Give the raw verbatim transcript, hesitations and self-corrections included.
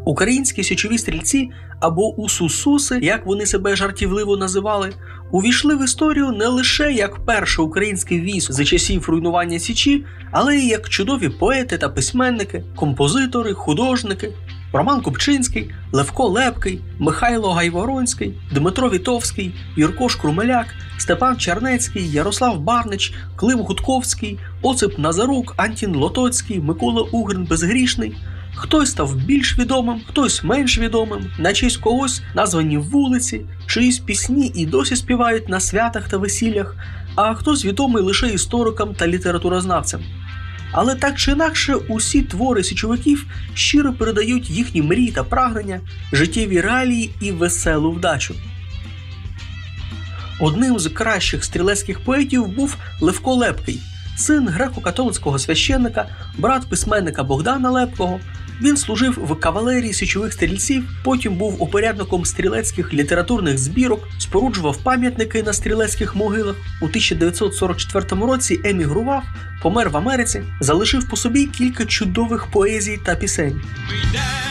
Українські січові стрільці, або усусуси, як вони себе жартівливо називали, увійшли в історію не лише як перше українське військо за часів руйнування Січі, але й як чудові поети та письменники, композитори, художники. Роман Купчинський, Левко Лепкий, Михайло Гайворонський, Дмитро Вітовський, Юрко Шкрумеляк, Степан Чернецький, Ярослав Барнич, Клим Гудковський, Оцип Назарук, Антін Лотоцький, Микола Угрин Безгрішний. Хтось став більш відомим, хтось менш відомим, на честь когось названі вулиці, чиїсь пісні і досі співають на святах та весіллях, а хтось відомий лише історикам та літературознавцям. Але так чи інакше, усі твори січовиків щиро передають їхні мрії та прагнення, життєві реалії і веселу вдачу. Одним з кращих стрілецьких поетів був Левко Лепкий, син греко-католицького священника, брат письменника Богдана Лепкого. Він служив в кавалерії січових стрільців, потім був упорядником стрілецьких літературних збірок, споруджував пам'ятники на стрілецьких могилах. У тисяча дев'ятсот сорок четвертому році емігрував, помер в Америці, залишив по собі кілька чудових поезій та пісень.